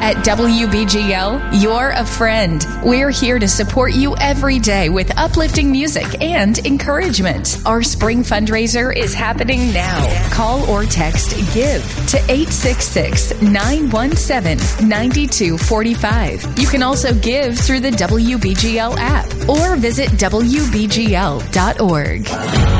At WBGL, you're a friend. We're here to support you every day with uplifting music and encouragement. Our spring fundraiser is happening now. Call or text GIVE to 866-917-9245. You can also give through the WBGL app or visit WBGL.org.